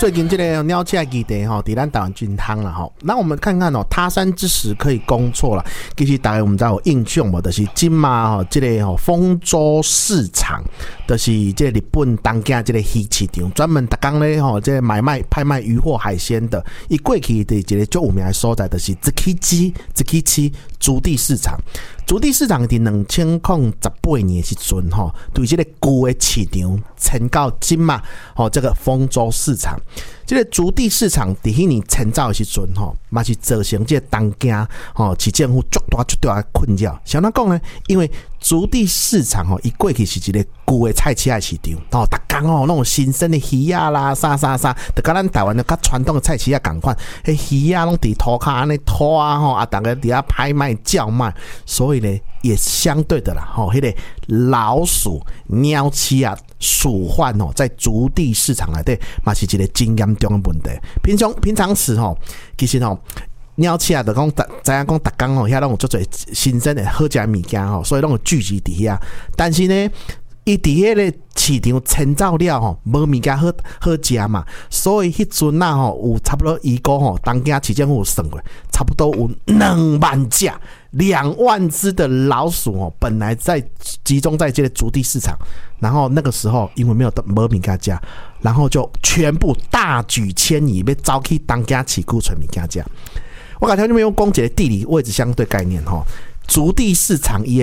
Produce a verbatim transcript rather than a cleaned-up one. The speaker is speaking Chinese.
最近这个鸟鼠基地吼，在咱台湾真夯啦吼。那我们看看哦，他山之石可以攻错了。其实大家我们知道有印象无，就是今嘛吼，这个吼丰州市场，就是这个日本东京这个鱼市场，专门逐工咧吼，这个买卖拍卖渔获海鲜的。伊过去的一个最有名的所在，就是泽崎基泽崎基竹地市场。竹地市场伫两千零十八年的时阵吼，对这个旧的市场迁到今嘛吼，这个丰州市场。这个竹地市场伫迄年迁走的时阵吼，嘛是造成这个东京吼市政府足大足大的困扰。想哪讲呢？因为竹地市场吼，伊过去是一个旧的菜市仔市场，吼，逐工吼那种新鲜的鱼啊啦，啥啥啥，就甲咱台湾的较传统的菜市仔共款，迄鱼啊拢伫涂骹安尼拖啊吼，啊，逐个伫遐拍卖叫卖，所以呢，也相对的啦，吼，迄个老鼠、鸟鼠啊、鼠患吼，在竹地市场内底嘛是一个真严重的问题。平常平常时吼，其实吼。鸟鼠啊，就讲知影讲，逐工吼，遐拢有足侪新鲜的好食的物件吼，所以拢有聚集伫遐。但是呢，伊伫迄个市场迁走了吼，无物件好好食嘛，所以迄阵啊吼，有差不多预估吼，东京市政府有算过，差不多有两万只、两万只的老鼠哦，本来在集中在这个竹地市场，然后那个时候因为没有没物件食，然后就全部大举迁移，要走去东京市区找物件食。我刚才就没有讲一个地理位置相对概念吼，竹地市场伊